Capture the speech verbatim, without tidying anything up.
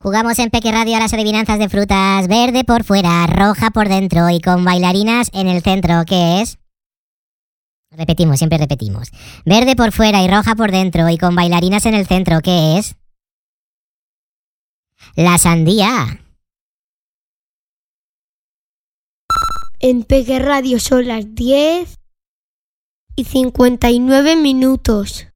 Jugamos en Peque Radio a las adivinanzas de frutas. Verde por fuera, roja por dentro y con bailarinas en el centro. ¿Qué es? Repetimos, siempre repetimos. Verde por fuera y roja por dentro y con bailarinas en el centro. ¿Qué es? La sandía. En Peque Radio son las diez y cincuenta y nueve minutos.